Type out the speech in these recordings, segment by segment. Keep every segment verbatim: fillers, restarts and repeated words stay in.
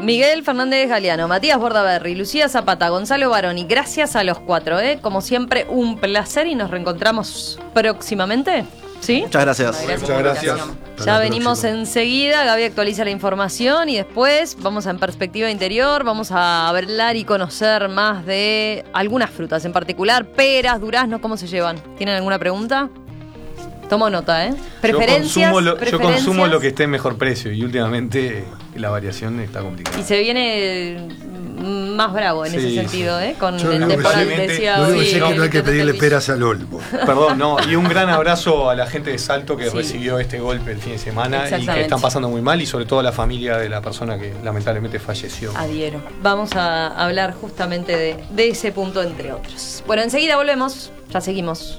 Miguel Fernández Galeano, Matías Bordaberry, Lucía Zapata, Gonzalo Baroni. Gracias a los cuatro, ¿eh? Como siempre, un placer y nos reencontramos próximamente. ¿Sí? Muchas gracias. Muchas gracias. Muchas gracias. Ya venimos próxima. enseguida, Gaby actualiza la información y después vamos a En Perspectiva Interior, vamos a hablar y conocer más de algunas frutas, en particular peras, duraznos, ¿cómo se llevan? ¿Tienen alguna pregunta? Tomo nota, ¿eh? ¿Preferencias? Yo consumo lo, ¿preferencias? Yo consumo lo que esté en mejor precio y últimamente la variación está complicada. Y se viene más bravo en sí, ese sentido, sí. ¿eh? Con Yo el temporal decía lo único hoy, que sé que no hay que pedirle peras al olmo. Perdón, no. Y un gran abrazo a la gente de Salto que sí. recibió este golpe el fin de semana y que están pasando muy mal, y sobre todo a la familia de la persona que lamentablemente falleció. Adhiero. Vamos a hablar justamente de, de ese punto, entre otros. Bueno, enseguida volvemos. Ya seguimos.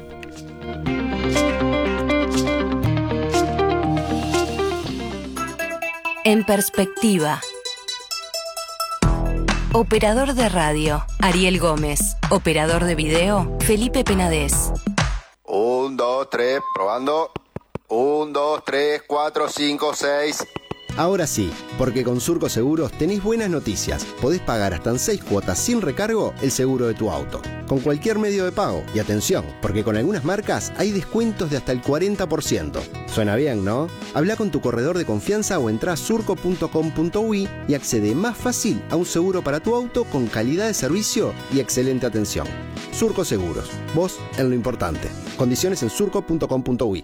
En Perspectiva. Operador de radio, Ariel Gómez. Operador de video, Felipe Penadez. Un, dos, tres, probando. Un, dos, tres, cuatro, cinco, seis. Ahora sí, porque con Surco Seguros tenés buenas noticias. Podés pagar hasta en seis cuotas sin recargo el seguro de tu auto, con cualquier medio de pago. Y atención, porque con algunas marcas hay descuentos de hasta el cuarenta por ciento. Suena bien, ¿no? Habla con tu corredor de confianza o entrá a surco punto com punto uy y accede más fácil a un seguro para tu auto con calidad de servicio y excelente atención. Surco Seguros, vos en lo importante. Condiciones en surco punto com punto uy.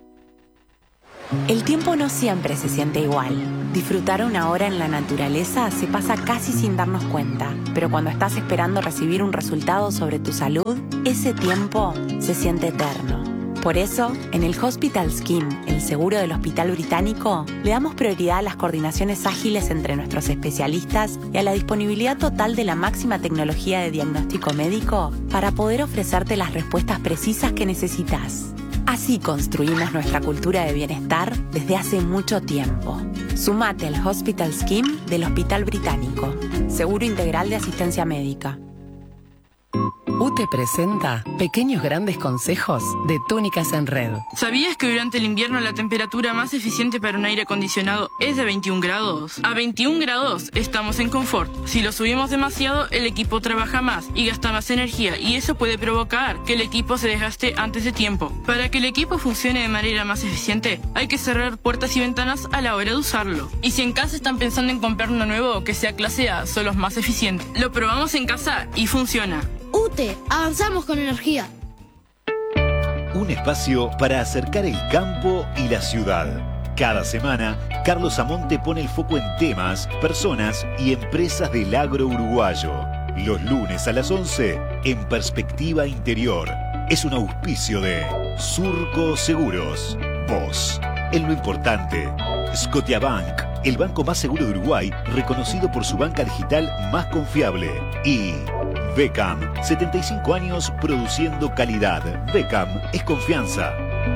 El tiempo no siempre se siente igual. Disfrutar una hora en la naturaleza se pasa casi sin darnos cuenta, pero cuando estás esperando recibir un resultado sobre tu salud, ese tiempo se siente eterno. Por eso, en el Hospital Scheme, el seguro del Hospital Británico, le damos prioridad a las coordinaciones ágiles entre nuestros especialistas y a la disponibilidad total de la máxima tecnología de diagnóstico médico para poder ofrecerte las respuestas precisas que necesitas. Así construimos nuestra cultura de bienestar desde hace mucho tiempo. Sumate al Hospital Scheme del Hospital Británico. Seguro integral de asistencia médica. U T E presenta Pequeños Grandes Consejos de Túnicas en Red. ¿Sabías que durante el invierno la temperatura más eficiente para un aire acondicionado es de veintiún grados? A veintiún grados estamos en confort. Si lo subimos demasiado, el equipo trabaja más y gasta más energía, y eso puede provocar que el equipo se desgaste antes de tiempo. Para que el equipo funcione de manera más eficiente, hay que cerrar puertas y ventanas a la hora de usarlo. Y si en casa están pensando en comprar uno nuevo que sea clase A, son los más eficientes. Lo probamos en casa y funciona. U T E, avanzamos con energía. Un espacio para acercar el campo y la ciudad. Cada semana, Carlos Amonte pone el foco en temas, personas y empresas del agro uruguayo. Los lunes a las once, en Perspectiva Interior. Es un auspicio de Surco Seguros. Vos, en lo importante. Scotiabank, el banco más seguro de Uruguay, reconocido por su banca digital más confiable. Y Beckham, setenta y cinco años produciendo calidad. Beckham es confianza.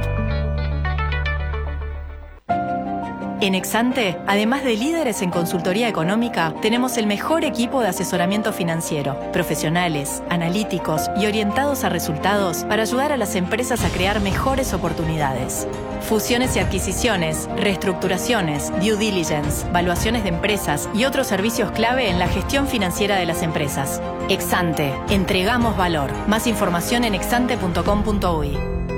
En Exante, además de líderes en consultoría económica, tenemos el mejor equipo de asesoramiento financiero, profesionales, analíticos y orientados a resultados para ayudar a las empresas a crear mejores oportunidades. Fusiones y adquisiciones, reestructuraciones, due diligence, valuaciones de empresas y otros servicios clave en la gestión financiera de las empresas. Exante, entregamos valor. Más información en exante punto com punto uy.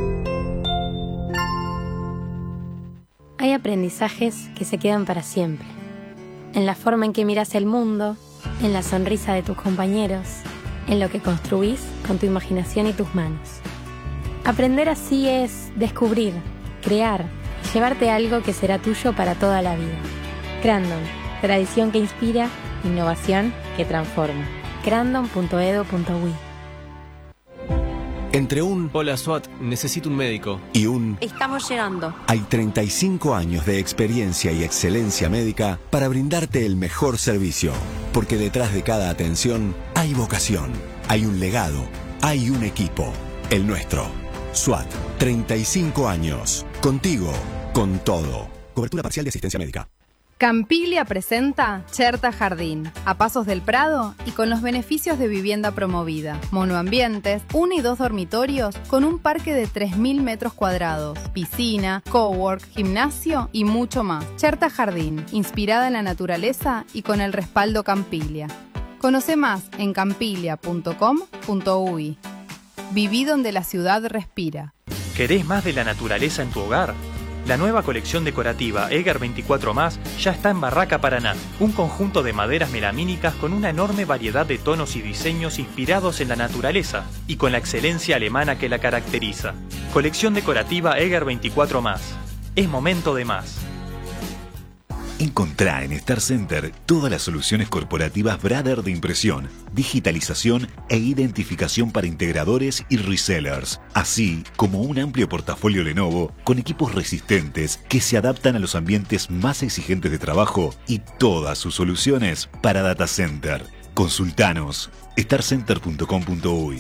Hay aprendizajes que se quedan para siempre. En la forma en que miras el mundo, en la sonrisa de tus compañeros, en lo que construís con tu imaginación y tus manos. Aprender así es descubrir, crear, llevarte algo que será tuyo para toda la vida. Crandon, tradición que inspira, innovación que transforma. crandon punto edu punto uy. Entre un "Hola SWAT, necesito un médico" y un "Estamos llegando" hay treinta y cinco años de experiencia y excelencia médica para brindarte el mejor servicio. Porque detrás de cada atención hay vocación, hay un legado, hay un equipo. El nuestro. SWAT, treinta y cinco años. Contigo, con todo. Cobertura parcial de asistencia médica. Campiglia presenta Cherta Jardín, a pasos del Prado y con los beneficios de vivienda promovida. Monoambientes, uno y dos dormitorios con un parque de tres mil metros cuadrados, piscina, cowork, gimnasio y mucho más. Cherta Jardín, inspirada en la naturaleza y con el respaldo Campiglia. Conoce más en campiglia punto com punto uy. Viví donde la ciudad respira. ¿Querés más de la naturaleza en tu hogar? La nueva colección decorativa Eger veinticuatro más ya está en Barraca Paraná, un conjunto de maderas melamínicas con una enorme variedad de tonos y diseños inspirados en la naturaleza y con la excelencia alemana que la caracteriza. Colección decorativa Eger veinticuatro más. Es momento de más. Encontrá en Star Center todas las soluciones corporativas Brother de impresión, digitalización e identificación para integradores y resellers, así como un amplio portafolio Lenovo con equipos resistentes que se adaptan a los ambientes más exigentes de trabajo y todas sus soluciones para data center. Consultanos star center punto com punto uy.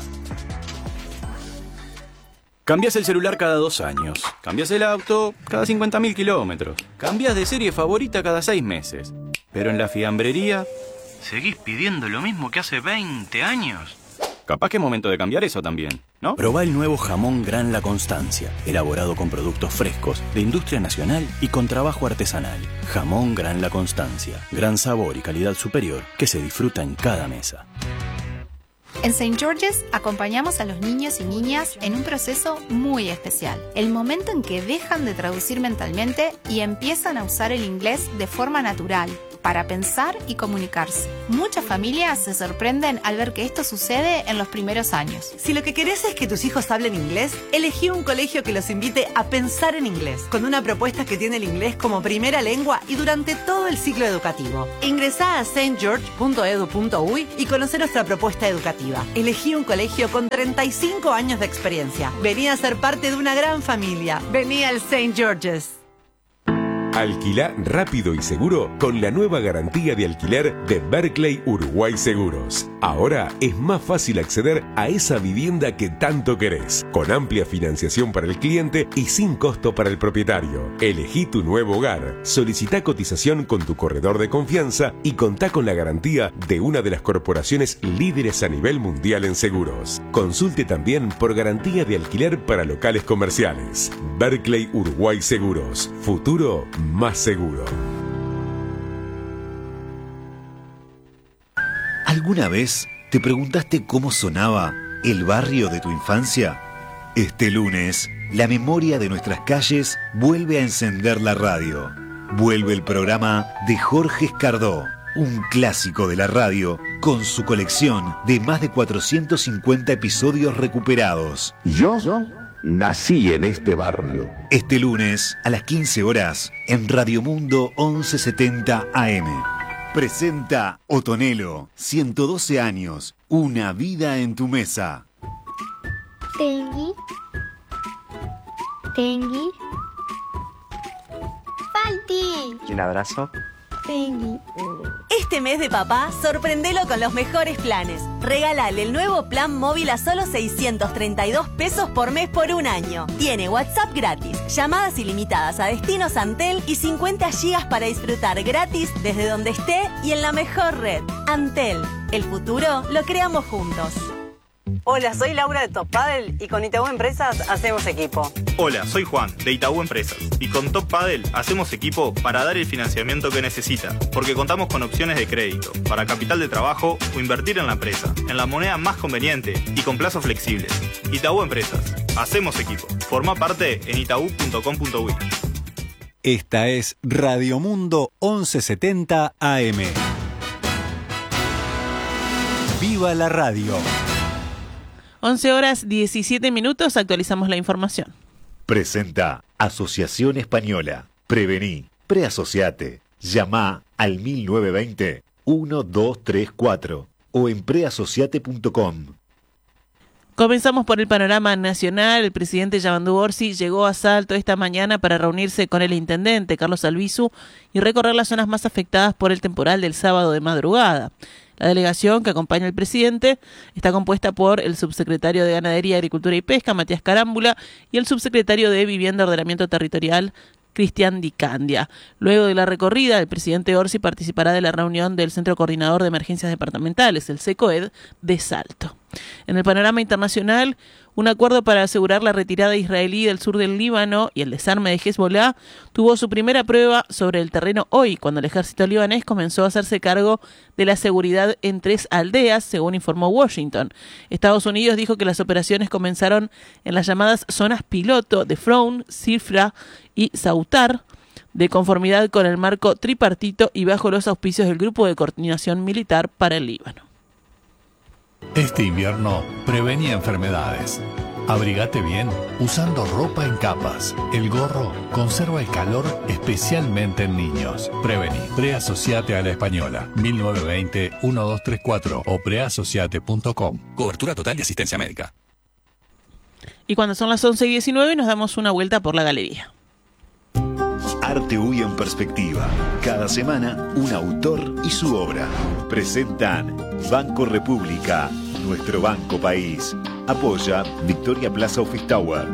Cambias el celular cada dos años. Cambias el auto cada cincuenta mil kilómetros. Cambias de serie favorita cada seis meses. Pero en la fiambrería, ¿seguís pidiendo lo mismo que hace veinte años? Capaz que es momento de cambiar eso también, ¿no? Probá el nuevo jamón Gran La Constancia, elaborado con productos frescos, de industria nacional y con trabajo artesanal. Jamón Gran La Constancia. Gran sabor y calidad superior que se disfruta en cada mesa. En Saint George's acompañamos a los niños y niñas en un proceso muy especial. El momento en que dejan de traducir mentalmente y empiezan a usar el inglés de forma natural, para pensar y comunicarse. Muchas familias se sorprenden al ver que esto sucede en los primeros años. Si lo que querés es que tus hijos hablen inglés, elegí un colegio que los invite a pensar en inglés, con una propuesta que tiene el inglés como primera lengua y durante todo el ciclo educativo. Ingresá a saint george punto edu punto uy y conoce nuestra propuesta educativa. Elegí un colegio con treinta y cinco años de experiencia. Vení a ser parte de una gran familia. Vení al Saint George's. Alquilá rápido y seguro con la nueva garantía de alquiler de Berkeley Uruguay Seguros. Ahora es más fácil acceder a esa vivienda que tanto querés, con amplia financiación para el cliente y sin costo para el propietario. Elegí tu nuevo hogar, solicitá cotización con tu corredor de confianza y contá con la garantía de una de las corporaciones líderes a nivel mundial en seguros. Consulte también por garantía de alquiler para locales comerciales. Berkeley Uruguay Seguros. Futuro más seguro. ¿Alguna vez te preguntaste cómo sonaba el barrio de tu infancia? Este lunes, la memoria de nuestras calles vuelve a encender la radio. Vuelve el programa de Jorge Escardó, un clásico de la radio con su colección de más de cuatrocientos cincuenta episodios recuperados. Yo nací en este barrio. Este lunes a las quince horas en Radio Mundo once setenta A M. Presenta Otonelo, ciento doce años, una vida en tu mesa. Tengui. Tengui. Falti. ¿Y un abrazo? Tengui. Este mes de papá, sorprendelo con los mejores planes. Regálale el nuevo plan móvil a solo seiscientos treinta y dos pesos por mes por un año. Tiene WhatsApp gratis, llamadas ilimitadas a destinos Antel y cincuenta gigas para disfrutar gratis desde donde esté y en la mejor red. Antel, el futuro lo creamos juntos. Hola, soy Laura de Top Paddle y con Itaú Empresas hacemos equipo. Hola, soy Juan de Itaú Empresas y con Top Paddle hacemos equipo para dar el financiamiento que necesita, porque contamos con opciones de crédito para capital de trabajo o invertir en la empresa, en la moneda más conveniente y con plazos flexibles. Itaú Empresas, hacemos equipo. Forma parte en itaú punto com punto uy. Esta es Radio Mundo once setenta A M. ¡Viva la radio! once horas diecisiete minutos, actualizamos la información. Presenta Asociación Española. Prevení, preasociate. Llama al mil novecientos veinte, doce treinta y cuatro o en preasociate punto com. Comenzamos por el panorama nacional. El presidente Yamandú Orsi llegó a Salto esta mañana para reunirse con el intendente Carlos Albizu y recorrer las zonas más afectadas por el temporal del sábado de madrugada. La delegación que acompaña al presidente está compuesta por el subsecretario de Ganadería, Agricultura y Pesca, Matías Carámbula, y el subsecretario de Vivienda y Ordenamiento Territorial, Cristian Di Candia. Luego de la recorrida, el presidente Orsi participará de la reunión del Centro Coordinador de Emergencias Departamentales, el SECOED, de Salto. En el panorama internacional, un acuerdo para asegurar la retirada israelí del sur del Líbano y el desarme de Hezbollah tuvo su primera prueba sobre el terreno hoy, cuando el ejército libanés comenzó a hacerse cargo de la seguridad en tres aldeas, según informó Washington. Estados Unidos dijo que las operaciones comenzaron en las llamadas zonas piloto de Froun, Sifra y Sautar, de conformidad con el marco tripartito y bajo los auspicios del Grupo de Coordinación Militar para el Líbano. Este invierno, prevení enfermedades. Abrigate bien usando ropa en capas. El gorro conserva el calor especialmente en niños. Prevení. Preasociate a la Española. mil novecientos veinte, doce treinta y cuatro o preasociate punto com. Cobertura total de asistencia médica. Y cuando son las once y diecinueve nos damos una vuelta por la galería. Arte U Y en perspectiva. Cada semana, un autor y su obra. Presentan Banco República, nuestro banco país. Apoya Victoria Plaza Office Tower.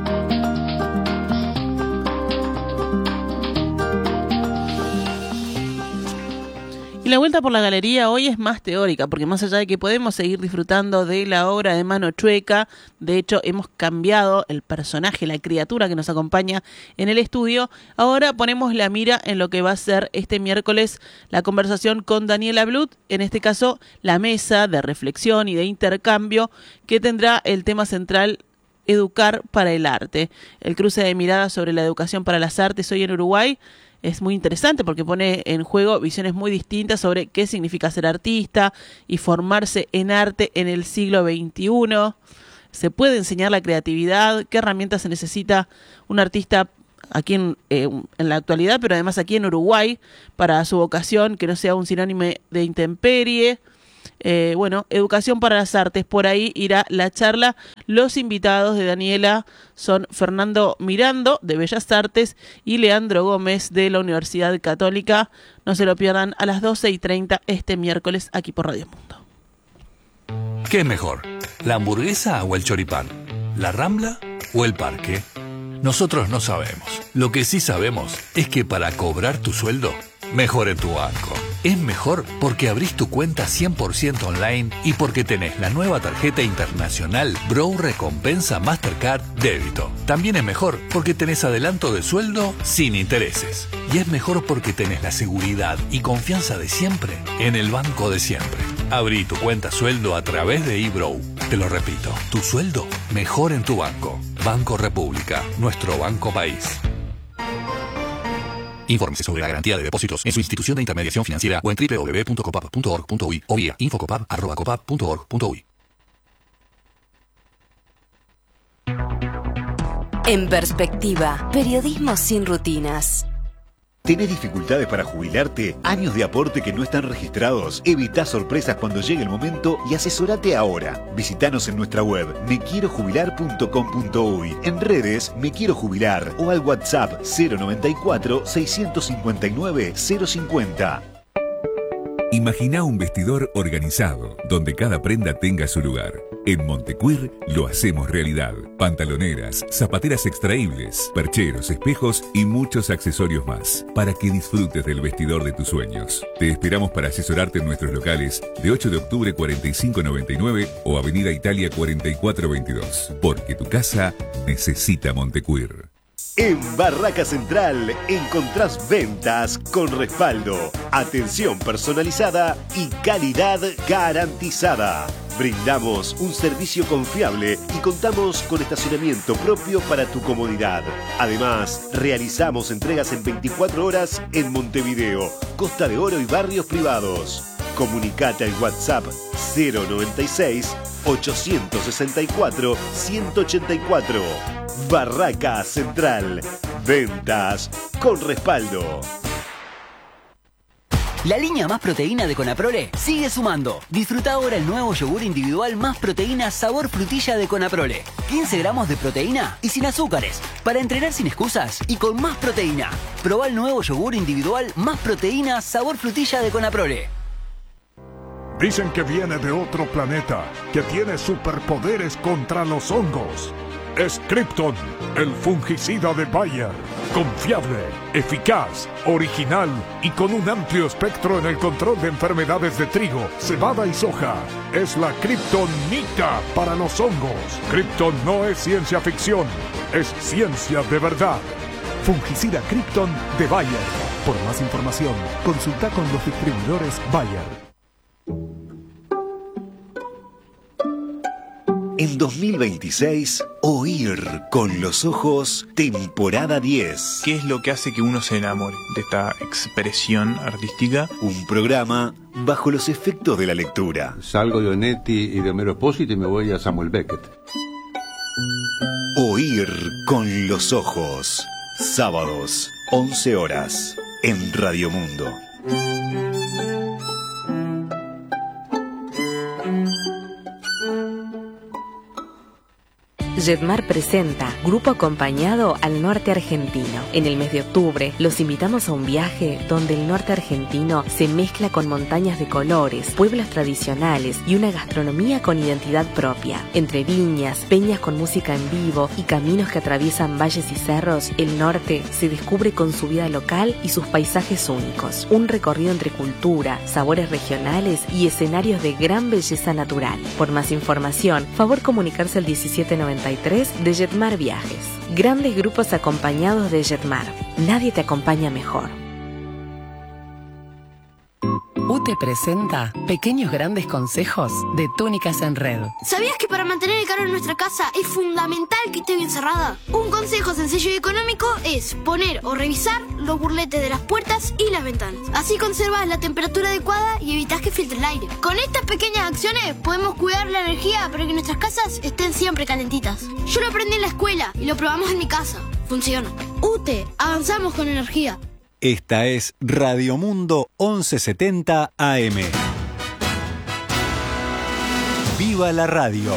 Y la vuelta por la galería hoy es más teórica, porque más allá de que podemos seguir disfrutando de la obra de Mano Chueca, de hecho hemos cambiado el personaje, la criatura que nos acompaña en el estudio, ahora ponemos la mira en lo que va a ser este miércoles la conversación con Daniela Blut, en este caso la mesa de reflexión y de intercambio que tendrá el tema central Educar para el Arte. El cruce de miradas sobre la educación para las artes hoy en Uruguay es muy interesante porque pone en juego visiones muy distintas sobre qué significa ser artista y formarse en arte en el siglo veintiuno. ¿Se puede enseñar la creatividad? ¿Qué herramientas se necesita un artista aquí en, eh, en la actualidad, pero además aquí en Uruguay, para su vocación, que no sea un sinónimo de intemperie? Eh, bueno, educación para las artes, por ahí irá la charla. Los invitados de Daniela son Fernando Mirando, de Bellas Artes, y Leandro Gómez, de la Universidad Católica. No se lo pierdan a las doce y treinta este miércoles aquí por Radio Mundo. ¿Qué es mejor? ¿La hamburguesa o el choripán? ¿La Rambla o el parque? Nosotros no sabemos. Lo que sí sabemos es que para cobrar tu sueldo, mejor en tu banco. Es mejor porque abrís tu cuenta cien por ciento online y porque tenés la nueva tarjeta internacional Brow Recompensa Mastercard Débito. También es mejor porque tenés adelanto de sueldo sin intereses. Y es mejor porque tenés la seguridad y confianza de siempre en el banco de siempre. Abrí tu cuenta sueldo a través de eBrow. Te lo repito, tu sueldo mejor en tu banco. Banco República, nuestro banco país. Infórmese sobre la garantía de depósitos en su institución de intermediación financiera o en doble u doble u doble u punto copap punto org punto uy o vía infocopap arroba copap punto org punto uy. En perspectiva, periodismo sin rutinas. ¿Tenés dificultades para jubilarte? ¿Años de aporte que no están registrados? Evitá sorpresas cuando llegue el momento y asesorate ahora. Visítanos en nuestra web me quiero jubilar punto com punto uy, en redes Me Quiero Jubilar o al WhatsApp cero noventa y cuatro, seiscientos cincuenta y nueve, cero cincuenta. Imagina un vestidor organizado, donde cada prenda tenga su lugar. En Montecuir lo hacemos realidad. Pantaloneras, zapateras extraíbles, percheros, espejos y muchos accesorios más, para que disfrutes del vestidor de tus sueños. Te esperamos para asesorarte en nuestros locales de ocho de octubre cuarenta y cinco noventa y nueve o Avenida Italia cuarenta y cuatro veintidós, porque tu casa necesita Montecuir. En Barraca Central encontrás ventas con respaldo, atención personalizada y calidad garantizada. Brindamos un servicio confiable y contamos con estacionamiento propio para tu comodidad. Además, realizamos entregas en veinticuatro horas en Montevideo, Costa de Oro y barrios privados. Comunicate al WhatsApp cero noventa y seis, ochocientos sesenta y cuatro, ciento ochenta y cuatro. Barraca Central. Ventas con respaldo. La línea Más Proteína de Conaprole sigue sumando. Disfruta ahora el nuevo yogur individual Más Proteína sabor frutilla de Conaprole. quince gramos de proteína y sin azúcares. Para entrenar sin excusas y con más proteína. Probá el nuevo yogur individual Más Proteína sabor frutilla de Conaprole. Dicen que viene de otro planeta, que tiene superpoderes contra los hongos. es Krypton, el fungicida de Bayer. Confiable, eficaz, original y con un amplio espectro en el control de enfermedades de trigo, cebada y soja. Es la Kryptonita para los hongos. Krypton no es ciencia ficción, es ciencia de verdad. Fungicida Krypton de Bayer. Por más información, consulta con los distribuidores Bayer. En dos mil veintiséis, Oír con los ojos, temporada diez. ¿Qué es lo que hace que uno se enamore de esta expresión artística? Un programa bajo los efectos de la lectura. Salgo de Onetti y de Homero Espósito y me voy a Samuel Beckett. Oír con los ojos. Sábados, once horas, en Radio Mundo. Jetmar presenta Grupo Acompañado al Norte Argentino. En el mes de octubre los invitamos a un viaje donde el norte argentino se mezcla con montañas de colores, pueblos tradicionales y una gastronomía con identidad propia. Entre viñas, peñas con música en vivo y caminos que atraviesan valles y cerros, el norte se descubre con su vida local y sus paisajes únicos. Un recorrido entre cultura, sabores regionales y escenarios de gran belleza natural. Por más información, favor comunicarse al diecisiete noventa y tres de Jetmar Viajes. Grandes grupos acompañados de Jetmar. Nadie te acompaña mejor. U T E presenta Pequeños Grandes Consejos de Túnicas en Red. ¿Sabías que para mantener el calor en nuestra casa es fundamental que esté bien cerrada? Un consejo sencillo y económico es poner o revisar los burletes de las puertas y las ventanas. Así conservas la temperatura adecuada y evitas que filtre el aire. Con estas pequeñas acciones podemos cuidar la energía para que nuestras casas estén siempre calentitas. Yo lo aprendí en la escuela y lo probamos en mi casa. Funciona. U T E, avanzamos con energía. Esta es Radio Mundo once setenta A M. ¡Viva la radio!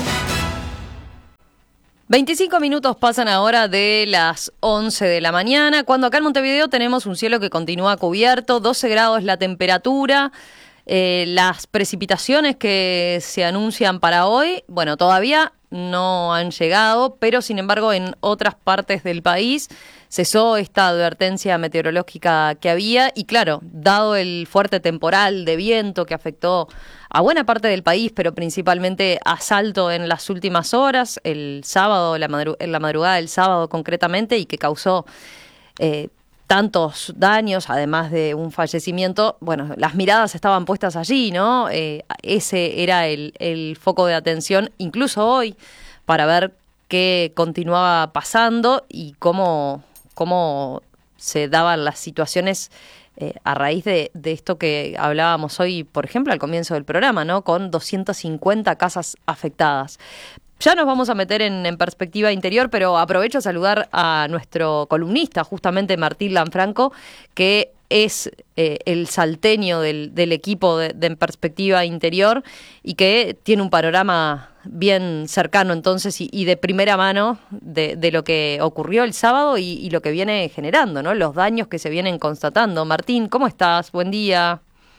veinticinco minutos pasan ahora de las once de la mañana, cuando acá en Montevideo tenemos un cielo que continúa cubierto, doce grados la temperatura. Eh, las precipitaciones que se anuncian para hoy, bueno, todavía no han llegado, pero sin embargo en otras partes del país cesó esta advertencia meteorológica que había y claro, dado el fuerte temporal de viento que afectó a buena parte del país, pero principalmente a Salto en las últimas horas, el sábado, la, madru- en la madrugada del sábado concretamente, y que causó eh, tantos daños, además de un fallecimiento, bueno, las miradas estaban puestas allí, ¿no? Eh, ese era el, el foco de atención, incluso hoy, para ver qué continuaba pasando y cómo, cómo se daban las situaciones eh, a raíz de, de esto que hablábamos hoy, por ejemplo, al comienzo del programa, ¿no? Con doscientas cincuenta casas afectadas. Ya nos vamos a meter en, en perspectiva interior, pero aprovecho a saludar a nuestro columnista, justamente Martín Lanfranco, que es eh, el salteño del, del equipo de, de En Perspectiva Interior y que tiene un panorama bien cercano entonces y, y de primera mano de, de lo que ocurrió el sábado y, y lo que viene generando, ¿no? Los daños que se vienen constatando. Martín, ¿cómo estás? Buen día.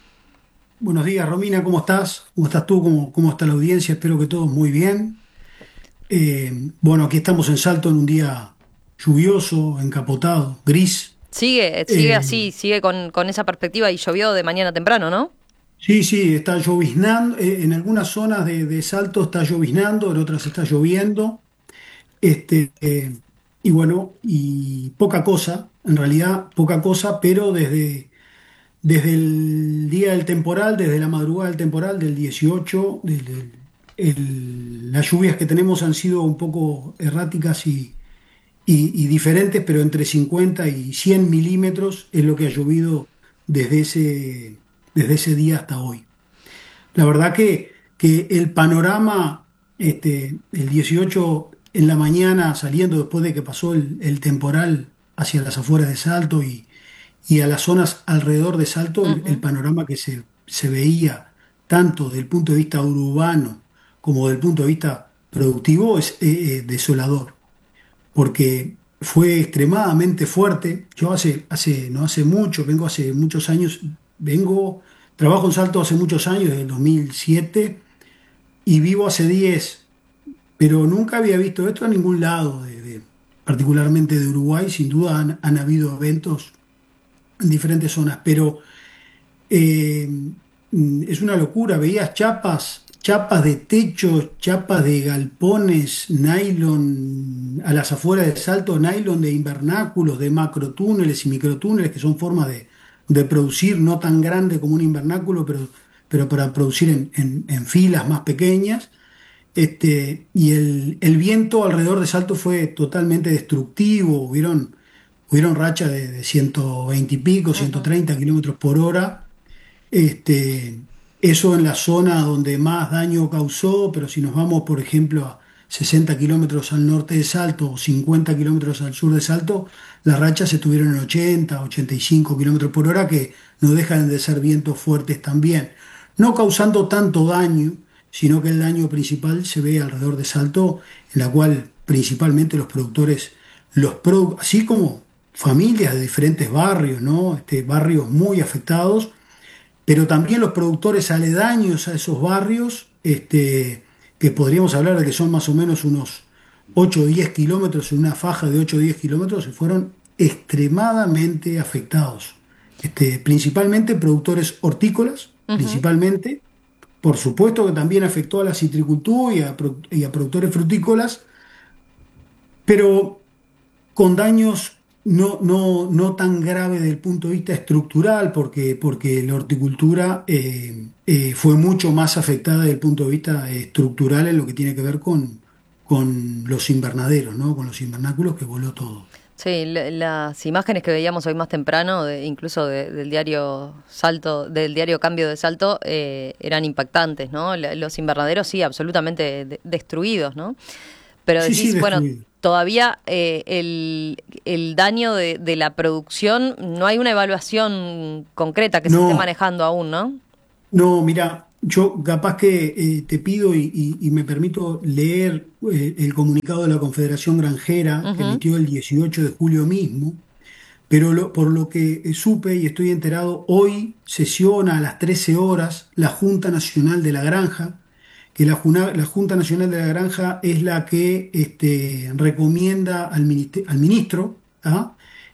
Buenos días, Romina, ¿cómo estás? ¿Cómo estás tú? ¿Cómo, cómo está la audiencia? Espero que todos muy bien. Eh, bueno, aquí estamos en Salto en un día lluvioso, encapotado, gris. Sigue, sigue Eh, así, sigue con, con esa perspectiva y llovió de mañana temprano, ¿no? Sí, sí, está lloviznando. eh, en algunas zonas de, de Salto está lloviznando, en otras está lloviendo. Este, eh, y bueno, y poca cosa, en realidad poca cosa, pero desde, desde el día del temporal, desde la madrugada del temporal del dieciocho, desde el- las lluvias que tenemos han sido un poco erráticas y, y- y diferentes, pero entre cincuenta y cien milímetros es lo que ha llovido desde ese, desde ese día hasta hoy. La verdad que, que el panorama, este, el dieciocho en la mañana, saliendo después de que pasó el, el temporal hacia las afueras de Salto y, y a las zonas alrededor de Salto, el, el panorama que se, se veía tanto desde el punto de vista urbano como desde el punto de vista productivo es eh, eh, desolador, porque fue extremadamente fuerte. Yo hace, hace, no hace mucho, vengo hace muchos años, vengo, trabajo en Salto hace muchos años, desde el dos mil siete, y vivo hace diez, pero nunca había visto esto a ningún lado, de, de, particularmente de Uruguay. Sin duda han, han habido eventos en diferentes zonas, pero eh, es una locura. Veías chapas, chapas de techos, chapas de galpones, nylon a las afueras de Salto, nylon de invernáculos, de macrotúneles y microtúneles, que son formas de, de producir, no tan grande como un invernáculo, pero, pero para producir en, en, en filas más pequeñas. Este, y el, el viento alrededor de Salto fue totalmente destructivo. Hubieron, hubieron rachas de, de ciento veinte y pico, ciento treinta kilómetros por hora. Este, eso en la zona donde más daño causó, pero si nos vamos, por ejemplo, a sesenta kilómetros al norte de Salto o cincuenta kilómetros al sur de Salto, las rachas estuvieron en ochenta, ochenta y cinco kilómetros por hora, que no dejan de ser vientos fuertes también. No causando tanto daño, sino que el daño principal se ve alrededor de Salto, en la cual principalmente los productores, los produ- así como familias de diferentes barrios, ¿no? Este, barrios muy afectados, pero también los productores aledaños a esos barrios, este, que podríamos hablar de que son más o menos unos ocho o diez kilómetros, en una faja de ocho o diez kilómetros, se fueron extremadamente afectados. Este, principalmente productores hortícolas, uh-huh. principalmente. Por supuesto que también afectó a la citricultura y a, y a productores frutícolas, pero con daños no, no, no tan graves desde el punto de vista estructural, porque, porque la horticultura eh, eh, fue mucho más afectada desde el punto de vista estructural en lo que tiene que ver con, con los invernaderos, ¿no? Con los invernáculos, que voló todo. Sí, las imágenes que veíamos hoy más temprano, de, incluso de, del diario Salto, del diario Cambio de Salto, eh, eran impactantes, ¿no? Los invernaderos sí, absolutamente de, destruidos, ¿no? Pero sí, decís, sí, bueno, todavía eh, el, el daño de, de la producción, no hay una evaluación concreta que no. se esté manejando aún, ¿no? No, mira, yo capaz que eh, te pido y, y, y me permito leer eh, el comunicado de la Confederación Granjera, uh-huh. que emitió el dieciocho de julio mismo, pero lo, por lo que eh, supe y estoy enterado, hoy sesiona a las trece horas la Junta Nacional de la Granja, que la, la Junta Nacional de la Granja es la que este, recomienda al, minister, al ministro ¿ah?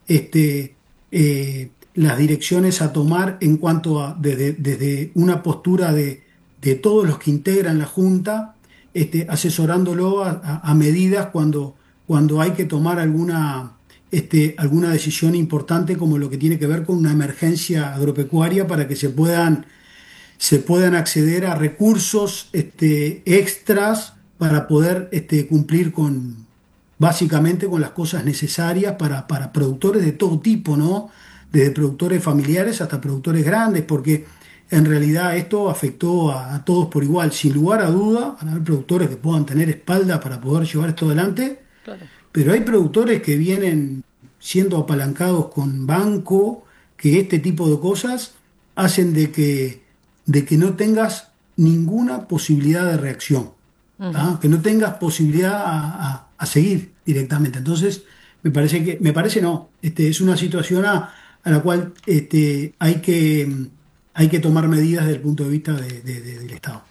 este, eh, las direcciones a tomar en cuanto a, desde, desde una postura de, de todos los que integran la Junta, este, asesorándolo a, a, a medidas cuando, cuando hay que tomar alguna, este, alguna decisión importante, como lo que tiene que ver con una emergencia agropecuaria, para que se puedan, se puedan acceder a recursos este, extras para poder este, cumplir con, básicamente, con las cosas necesarias para, para productores de todo tipo, ¿no? Desde productores familiares hasta productores grandes, porque en realidad esto afectó a, a todos por igual. Sin lugar a duda, van a haber productores que puedan tener espalda para poder llevar esto adelante, claro. Pero hay productores que vienen siendo apalancados con banco, que este tipo de cosas hacen de que, de que no tengas ninguna posibilidad de reacción, uh-huh. ¿ah? Que no tengas posibilidad a, a, a seguir directamente. Entonces, me parece que, me parece no, este, es una situación a a la cual este, hay que hay que tomar medidas desde el punto de vista de, de, de, del Estado.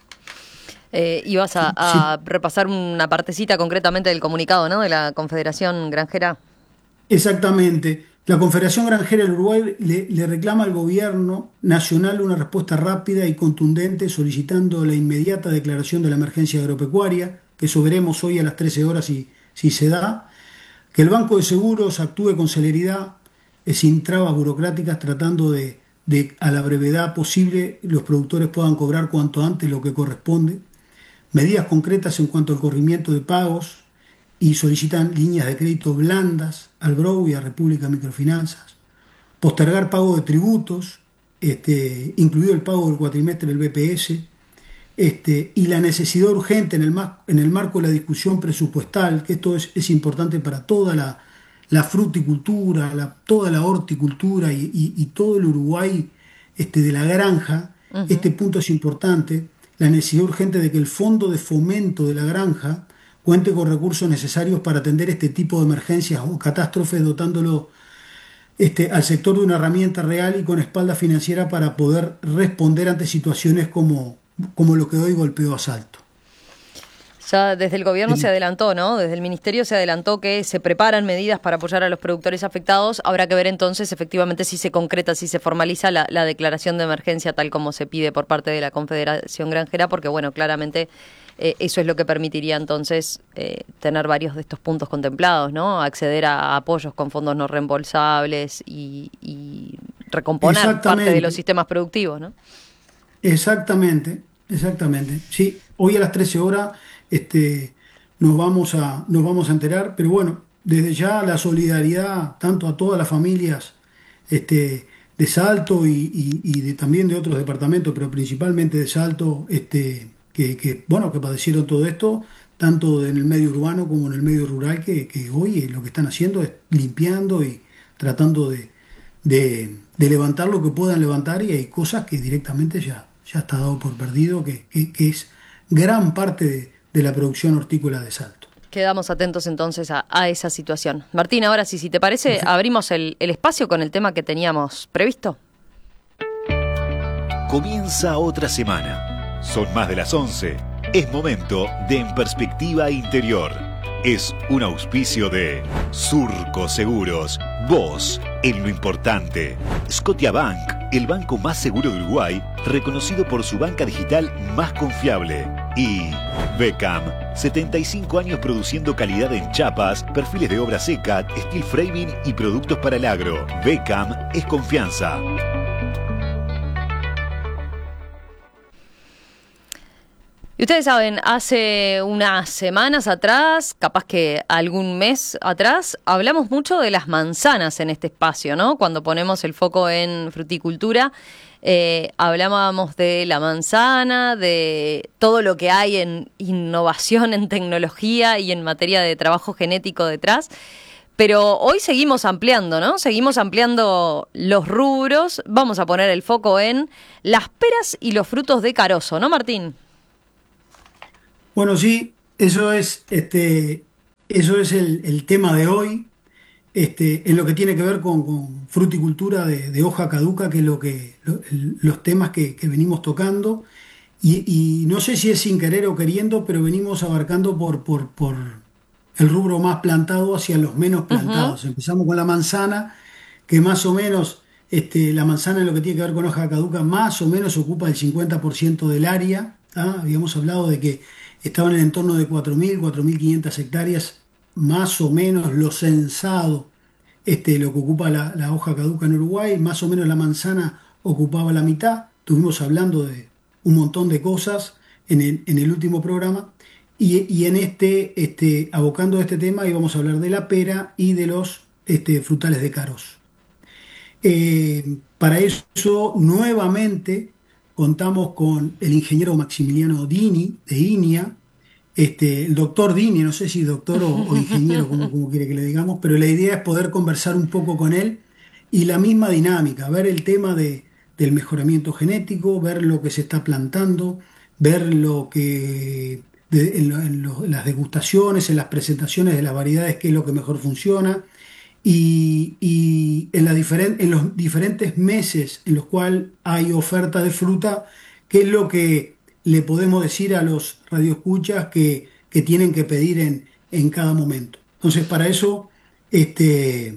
Eh, ibas a, a sí. repasar una partecita concretamente del comunicado, ¿no?, de la Confederación Granjera. Exactamente. La Confederación Granjera del Uruguay le, le reclama al gobierno nacional una respuesta rápida y contundente, solicitando la inmediata declaración de la emergencia agropecuaria, que eso veremos hoy a las trece horas si, si se da, que el Banco de Seguros actúe con celeridad, sin trabas burocráticas, tratando de, de a la brevedad posible los productores puedan cobrar cuanto antes lo que corresponde, medidas concretas en cuanto al corrimiento de pagos, y solicitan líneas de crédito blandas al B R O y a República Microfinanzas, postergar pago de tributos, este, incluido el pago del cuatrimestre del B P S, este, y la necesidad urgente en el, en el marco de la discusión presupuestal, que esto es, es importante para toda la la fruticultura, la, toda la horticultura y, y, y todo el Uruguay este, de la granja. Uh-huh. Este punto es importante, la necesidad urgente de que el Fondo de Fomento de la Granja cuente con recursos necesarios para atender este tipo de emergencias o catástrofes, dotándolo este, al sector de una herramienta real y con espalda financiera para poder responder ante situaciones como, como lo que hoy golpeó a Salto. Ya desde el gobierno se adelantó, ¿no? Desde el ministerio se adelantó que se preparan medidas para apoyar a los productores afectados. Habrá que ver entonces efectivamente si se concreta, si se formaliza la, la declaración de emergencia tal como se pide por parte de la Confederación Granjera, porque bueno, claramente eh, eso es lo que permitiría entonces eh, tener varios de estos puntos contemplados, ¿no? Acceder a apoyos con fondos no reembolsables y, y recomponer parte de los sistemas productivos, ¿no? Exactamente, exactamente. Sí, hoy a las trece horas este, nos, vamos a, nos vamos a enterar, pero bueno, desde ya la solidaridad tanto a todas las familias este, de Salto y, y, y de, también de otros departamentos, pero principalmente de Salto, este, que, que, bueno, que padecieron todo esto, tanto en el medio urbano como en el medio rural, que, que hoy lo que están haciendo es limpiando y tratando de, de, de levantar lo que puedan levantar, y hay cosas que directamente ya ya está dado por perdido, que, que, que es gran parte de, de la producción hortícola de Salto. Quedamos atentos entonces a, a esa situación. Martín, ahora sí, si te parece, sí. abrimos el, el espacio con el tema que teníamos previsto. Comienza otra semana. Son más de las once. Es momento de En Perspectiva Interior. Es un auspicio de Surco Seguros. Vos en lo importante. Scotiabank, el banco más seguro de Uruguay, reconocido por su banca digital más confiable. Y Becam, setenta y cinco años produciendo calidad en chapas, perfiles de obra seca, steel framing y productos para el agro. Becam es confianza. Y ustedes saben, hace unas semanas atrás, capaz que algún mes atrás, hablamos mucho de las manzanas en este espacio, ¿no? Cuando ponemos el foco en fruticultura, eh, hablábamos de la manzana, de todo lo que hay en innovación, en tecnología y en materia de trabajo genético detrás. Pero hoy seguimos ampliando, ¿no? Seguimos ampliando los rubros. Vamos a poner el foco en las peras y los frutos de carozo, ¿no, Martín? Bueno, sí, eso es, este, eso es el, el tema de hoy, este, en lo que tiene que ver con, con fruticultura de, de hoja caduca, que es lo que, lo, los temas que, que venimos tocando, y, y no sé si es sin querer o queriendo, pero venimos abarcando por, por, por el rubro más plantado hacia los menos plantados. Uh-huh. Empezamos con la manzana, que más o menos, este, la manzana en lo que tiene que ver con hoja caduca, más o menos ocupa el cincuenta por ciento del área. ¿Ah? Habíamos hablado de que estaban en el entorno de cuatro mil, cuatro mil quinientas hectáreas, más o menos lo censado, este, lo que ocupa la, la hoja caduca en Uruguay, más o menos la manzana ocupaba la mitad. Estuvimos hablando de un montón de cosas en el, en el último programa, y, y en este, este, abocando a este tema, íbamos a hablar de la pera y de los este, frutales de carozo. Eh, para eso, nuevamente, contamos con el ingeniero Maximiliano Dini, de INIA, este, el doctor Dini, no sé si doctor o, o ingeniero, como, como quiere que le digamos, pero la idea es poder conversar un poco con él y la misma dinámica, ver el tema de, del mejoramiento genético, ver lo que se está plantando, ver lo que de, en, lo, en lo, las degustaciones, en las presentaciones de las variedades, qué es lo que mejor funciona. Y, y en, la diferen, en los diferentes meses en los cuales hay oferta de fruta, qué es lo que le podemos decir a los radioescuchas que, que tienen que pedir en, en cada momento. Entonces, para eso este,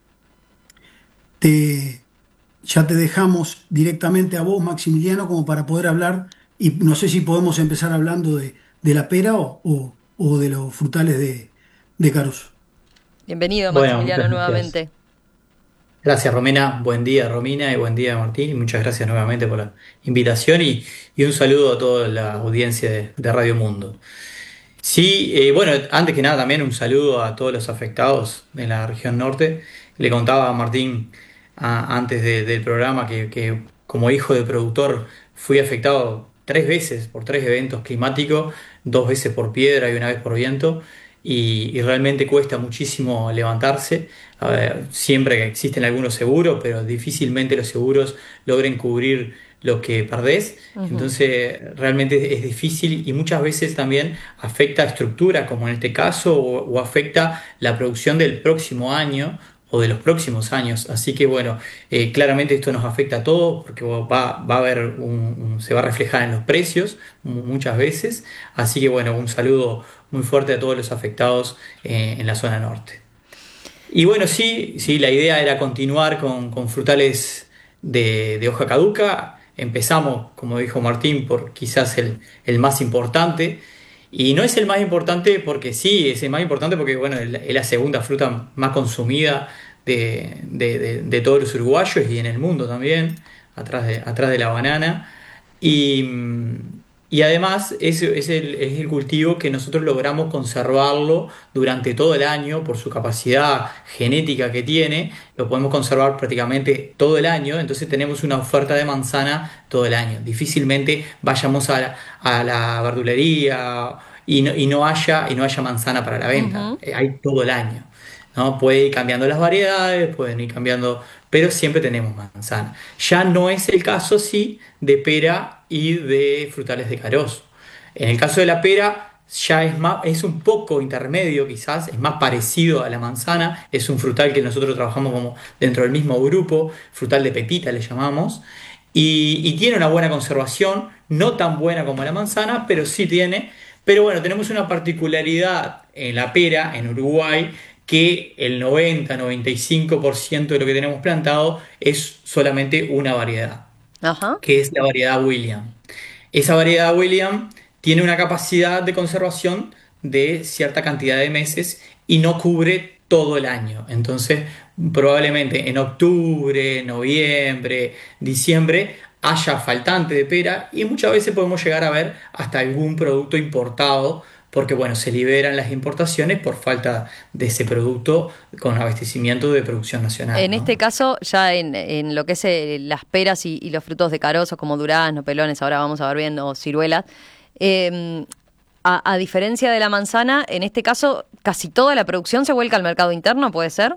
te, ya te dejamos directamente a vos, Maximiliano, como para poder hablar, y no sé si podemos empezar hablando de, de la pera o, o, o de los frutales de, de carozo. Bienvenido, Maximiliano, bueno, nuevamente. Gracias. gracias, Romina. Buen día, Romina, y buen día, Martín. Y muchas gracias nuevamente por la invitación y, y un saludo a toda la audiencia de, de Radio Mundo. Sí, eh, bueno, antes que nada también un saludo a todos los afectados en la región norte. Le contaba a Martín a, antes de, del programa que, que como hijo de productor fui afectado tres veces por tres eventos climáticos, dos veces por piedra y una vez por viento. Y, y realmente cuesta muchísimo levantarse. Uh, siempre que existen algunos seguros, pero difícilmente los seguros logren cubrir lo que perdés. Uh-huh. Entonces realmente es, es difícil y muchas veces también afecta estructuras, como en este caso, o, o afecta la producción del próximo año o de los próximos años. Así que bueno, eh, claramente esto nos afecta a todos porque va, va a haber un, un- se va a reflejar en los precios mu- muchas veces. Así que bueno, un saludo muy fuerte a todos los afectados eh, en la zona norte. Y bueno, sí, sí, la idea era continuar con, con frutales de, de hoja caduca. Empezamos, como dijo Martín, por quizás el, el más importante. Y no es el más importante porque sí, es el más importante porque bueno, es la es la segunda fruta más consumida de, de- de- de todos los uruguayos y en el mundo también, atrás de, atrás de la banana. Y, mm, y además es, es el, es el cultivo que nosotros logramos conservarlo durante todo el año por su capacidad genética que tiene. Lo podemos conservar prácticamente todo el año, entonces tenemos una oferta de manzana todo el año. Difícilmente vayamos a la, a la verdulería y no, y no haya, y no haya manzana para la venta. Ujú. Eh, Hay todo el año. ¿No? Puede ir cambiando las variedades, pueden ir cambiando, pero siempre tenemos manzana. Ya no es el caso, sí, de pera y de frutales de carozo. En el caso de la pera, ya es más, es un poco intermedio quizás, es más parecido a la manzana, es un frutal que nosotros trabajamos como dentro del mismo grupo, frutal de pepita le llamamos, y, y tiene una buena conservación, no tan buena como la manzana, pero sí tiene. Pero bueno, tenemos una particularidad en la pera, en Uruguay, que el noventa noventa y cinco por ciento de lo que tenemos plantado es solamente una variedad, Ajá. que es la variedad William. Esa variedad William tiene una capacidad de conservación de cierta cantidad de meses y no cubre todo el año. Entonces, probablemente en octubre, noviembre, diciembre haya faltante de pera y muchas veces podemos llegar a ver hasta algún producto importado porque bueno, se liberan las importaciones por falta de ese producto con abastecimiento de producción nacional, En ¿no? este caso, ya en, en lo que es eh, las peras y, y los frutos de carozo, como durazno, pelones, ahora vamos a ver viendo ciruelas, eh, a, a diferencia de la manzana, en este caso, casi toda la producción se vuelca al mercado interno, ¿puede ser?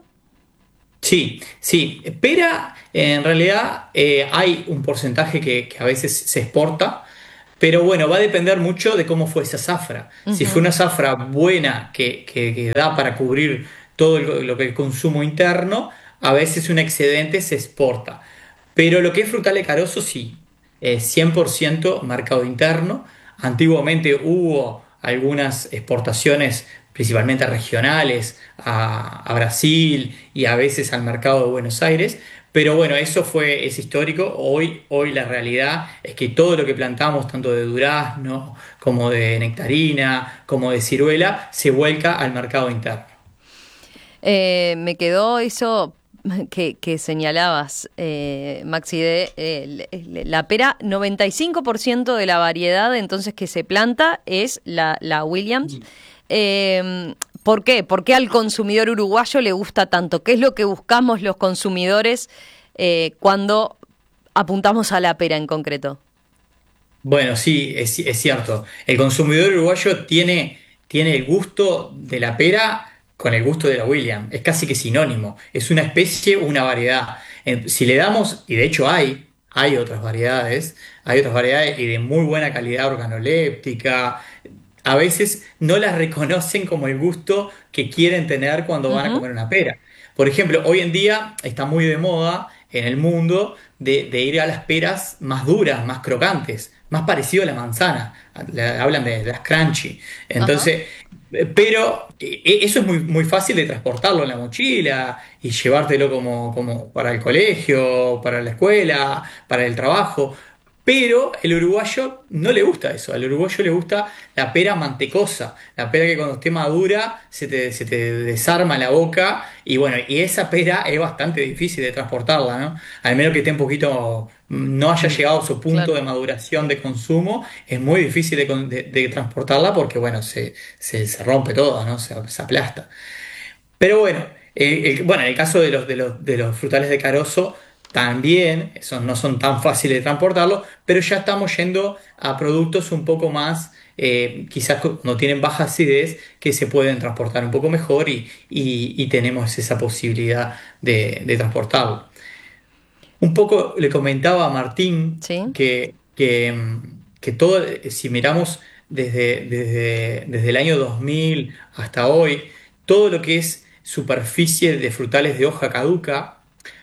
Sí, sí. Pera, en realidad eh, hay un porcentaje que, que a veces se exporta, pero bueno, va a depender mucho de cómo fue esa zafra. Si Ujú. fue una zafra buena que, que- que da para cubrir todo lo, lo que es el consumo interno, a veces un excedente se exporta. Pero lo que es frutal de carozo, sí, es cien por ciento mercado interno. Antiguamente hubo algunas exportaciones, principalmente regionales, a, a Brasil y a veces al mercado de Buenos Aires. Pero bueno, eso fue, es histórico. Hoy, hoy la realidad es que todo lo que plantamos, tanto de durazno como de nectarina, como de ciruela, se vuelca al mercado interno. Eh, me quedó eso que, que señalabas, eh, Maxi, de eh, le- la pera, noventa y cinco por ciento de la variedad entonces que se planta es la, la Williams. Eh, ¿Por qué? ¿Por qué al consumidor uruguayo le gusta tanto? ¿Qué es lo que buscamos los consumidores eh, cuando apuntamos a la pera en concreto? Bueno, sí, es, es cierto. El consumidor uruguayo tiene, tiene el gusto de la pera con el gusto de la William. Es casi que sinónimo. Es una especie, una variedad. Eh, Si le damos, y de hecho hay, hay otras variedades, hay otras variedades y de muy buena calidad organoléptica. A veces no las reconocen como el gusto que quieren tener cuando van a Ujú. comer una pera. Por ejemplo, hoy en día está muy de moda en el mundo de, de ir a las peras más duras, más crocantes, más parecido a la manzana. Le- hablan de, de las crunchy. Entonces, eh, pero eh, eso es muy, muy fácil de transportarlo en la mochila y llevártelo como, como para el colegio, para la escuela, para el trabajo. Pero el uruguayo no le gusta eso, al uruguayo le gusta la pera mantecosa, la pera que cuando esté madura se te, se te desarma la boca y bueno, y esa pera es bastante difícil de transportarla, ¿no? Al menos que esté un poquito, no haya llegado a su punto Claro. de maduración de consumo, es muy difícil de, con- de- de transportarla porque bueno, se, se, se rompe todo, ¿no? Se, se aplasta. Pero bueno, eh, el- bueno, en el caso de los, de los, de los frutales de carozo, también esos no son tan fáciles de transportarlos, pero ya estamos yendo a productos un poco más, eh, quizás co- no tienen baja acidez, que se pueden transportar un poco mejor y, y- y tenemos esa posibilidad de, de transportarlo. Un poco le comentaba a Martín que, que, mm, que todo, eh, si miramos desde, desde, desde el año dos mil hasta hoy, todo lo que es superficie de frutales de hoja caduca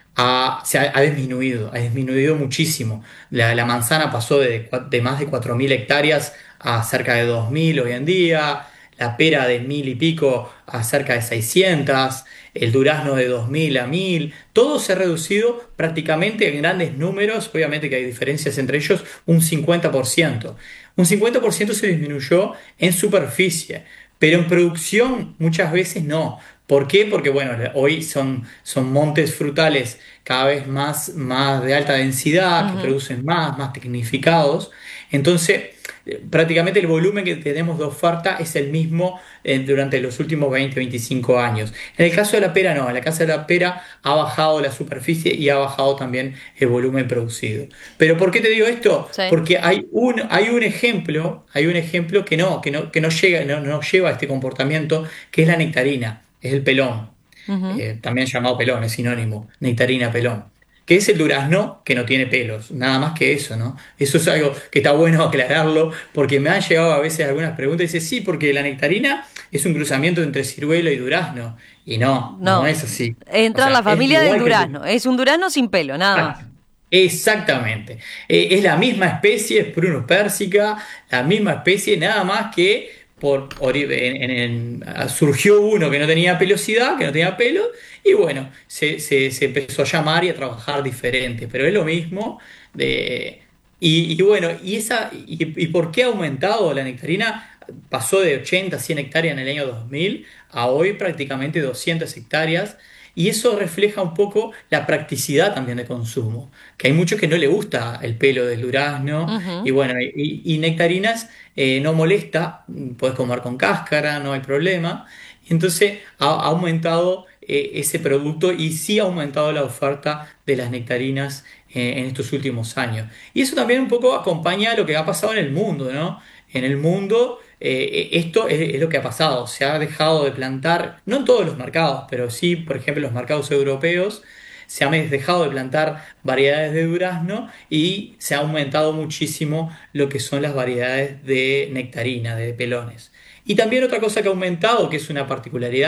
ha, se ha, ha disminuido, ha disminuido muchísimo. La, la manzana pasó de, de más de cuatro mil hectáreas a cerca de dos mil hoy en día, la pera de mil y pico a cerca de seiscientas, el durazno de dos mil a mil, todo se ha reducido prácticamente en grandes números, obviamente que hay diferencias entre ellos, un cincuenta por ciento. Un cincuenta por ciento se disminuyó en superficie, pero en producción muchas veces no. ¿Por qué? Porque bueno, hoy son, son montes frutales cada vez más, más de alta densidad, uh-huh. que producen más, más tecnificados. Entonces, prácticamente el volumen que tenemos de oferta es el mismo eh, durante los últimos veinte, veinticinco años. En el caso de la pera no, en el caso de la pera ha bajado la superficie y ha bajado también el volumen producido. ¿Pero por qué te digo esto? Sí. Porque hay un, hay un ejemplo, hay un ejemplo que no, que no, que no llega, no, no lleva a este comportamiento, que es la nectarina, es el pelón. Uh-huh. Eh, también llamado pelón, es sinónimo, nectarina pelón. Que es el durazno que no tiene pelos, nada más que eso, ¿no? Eso es algo que está bueno aclararlo, porque me han llegado a veces algunas preguntas y dicen, sí, porque la nectarina es un cruzamiento entre ciruelo y durazno, y no, no, no es así. Entra en o sea, la familia del durazno, que... es un durazno sin pelo, nada más. Exactamente, eh, es la misma especie, es Prunus persica, la misma especie, nada más que por en, en, en, surgió uno que no tenía pelosidad, que no tenía pelo, y bueno, se, se, se empezó a llamar y a trabajar diferente, pero es lo mismo. De, y, y bueno, y, esa, y, ¿y por qué ha aumentado la nectarina? Pasó de ochenta a cien hectáreas en el año dos mil a hoy prácticamente doscientas hectáreas, y eso refleja un poco la practicidad también de consumo, que hay muchos que no le gusta el pelo del durazno, uh-huh. y bueno, y, y nectarinas eh, no molesta, puedes comer con cáscara, no hay problema. Entonces ha, ha aumentado eh, ese producto y sí ha aumentado la oferta de las nectarinas eh, en estos últimos años. Y eso también un poco acompaña lo que ha pasado en el mundo, ¿no? En el mundo eh, esto es, es lo que ha pasado, se ha dejado de plantar, no en todos los mercados, pero sí, por ejemplo, los mercados europeos, se ha dejado de plantar variedades de durazno y se ha aumentado muchísimo lo que son las variedades de nectarina, de pelones. Y también otra cosa que ha aumentado, que es una particularidad